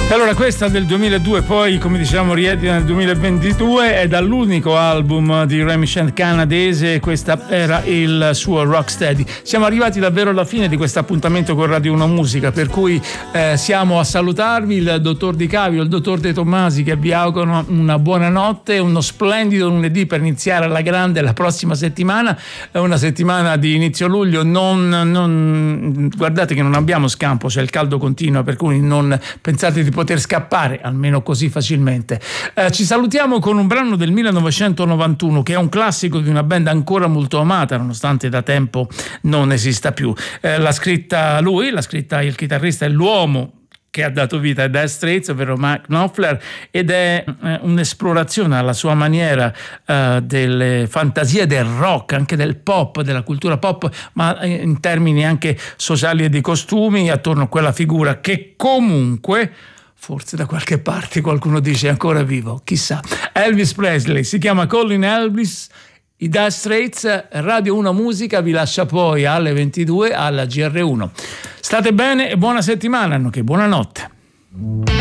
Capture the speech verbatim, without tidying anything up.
Allora, questa del duemiladue, poi come diciamo riedita nel duemilaventidue, è dall'unico album di Remy Shant canadese. Questa era il suo Rocksteady. Siamo arrivati davvero alla fine di questo appuntamento con Radio uno Musica, per cui eh, siamo a salutarvi, il dottor Di Cavio, il dottor De Tommasi, che vi augurano una buona notte, uno splendido lunedì per iniziare alla grande la prossima settimana. È una settimana di inizio luglio, non, non guardate che non abbiamo scampo, cioè il caldo continua, per cui non pensate di poter scappare almeno così facilmente. Eh, ci salutiamo con un brano del millenovecentonovantuno che è un classico di una band ancora molto amata nonostante da tempo non esista più. Eh, l'ha scritta lui, l'ha scritta il chitarrista e l'uomo che ha dato vita ai Dire Straits, ovvero Mark Knopfler, ed è eh, un'esplorazione alla sua maniera eh, delle fantasie del rock, anche del pop, della cultura pop, ma in termini anche sociali e di costumi, attorno a quella figura che comunque forse da qualche parte qualcuno dice è ancora vivo, chissà. Elvis Presley, si chiama Colin Elvis. I Dire Straits. Radio uno Musica vi lascia poi alle ventidue alla G R uno. State bene e buona settimana, nonché buonanotte.